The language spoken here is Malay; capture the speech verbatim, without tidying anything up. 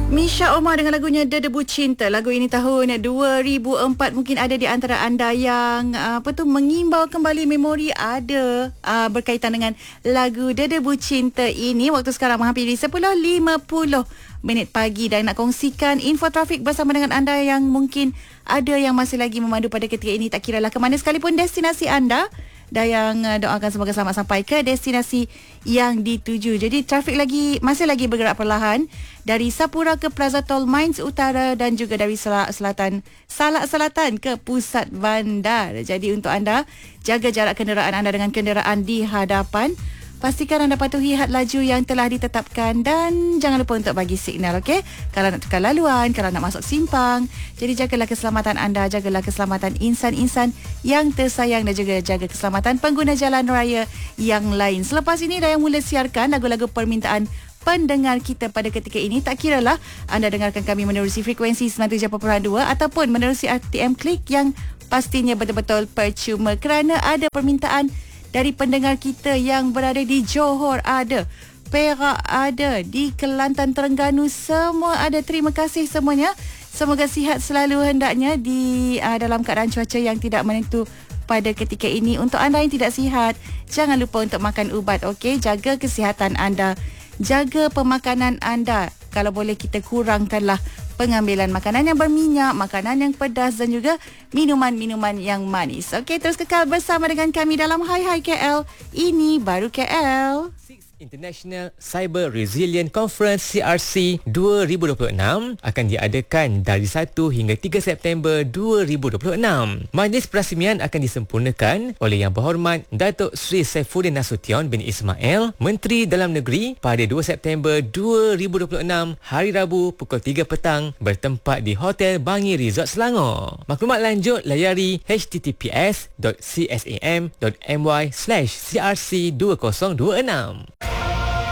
Misha Omar dengan lagunya Dedebu Cinta. Lagu ini tahun dua ribu empat. Mungkin ada di antara anda yang uh, apa tu mengimbau kembali memori ada uh, berkaitan dengan lagu Dedebu Cinta ini. Waktu sekarang menghampiri sepuluh lima puluh minit pagi dan nak kongsikan info trafik bersama dengan anda yang mungkin ada yang masih lagi memandu pada ketika ini. Tak kiralah ke mana sekalipun destinasi anda. Dan yang uh, doakan semoga selamat sampai ke destinasi yang dituju. Jadi trafik lagi masih lagi bergerak perlahan dari Sapura ke Plaza Tol Mines Utara dan juga dari Salak Selatan Salak Selatan ke pusat bandar. Jadi untuk anda, jaga jarak kenderaan anda dengan kenderaan di hadapan. Pastikan anda patuhi had laju yang telah ditetapkan dan jangan lupa untuk bagi signal, okey? Kalau nak tukar laluan, kalau nak masuk simpang. Jadi jagalah keselamatan anda, jagalah keselamatan insan-insan yang tersayang dan juga jaga keselamatan pengguna jalan raya yang lain. Selepas ini dah yang mula siarkan lagu-lagu permintaan pendengar kita pada ketika ini. Tak kiralah anda dengarkan kami menerusi frekuensi sembilan puluh tujuh perpuluhan dua ataupun menerusi R T M Klik yang pastinya betul-betul percuma kerana ada permintaan dari pendengar kita yang berada di Johor ada, Perak ada, di Kelantan, Terengganu semua ada. Terima kasih semuanya. Semoga sihat selalu hendaknya di uh, dalam keadaan cuaca yang tidak menentu pada ketika ini. Untuk anda yang tidak sihat, jangan lupa untuk makan ubat, okey? Jaga kesihatan anda, jaga pemakanan anda. Kalau boleh kita kurangkanlah pengambilan makanan yang berminyak, makanan yang pedas dan juga minuman-minuman yang manis. Okey, terus kekal bersama dengan kami dalam Hai Hai K L. Ini baru K L. International Cyber Resilient Conference C R C dua ribu dua puluh enam akan diadakan dari satu hingga tiga September dua ribu dua puluh enam. Majlis perasmian akan disempurnakan oleh Yang Berhormat Datuk Seri Saifuddin Nasution bin Ismail, Menteri Dalam Negeri, pada dua September dua ribu dua puluh enam, hari Rabu pukul tiga petang, bertempat di Hotel Bangi Resort Selangor. Maklumat lanjut layari h t t p s dot c s a m dot m y slash c r c dua ribu dua puluh enam.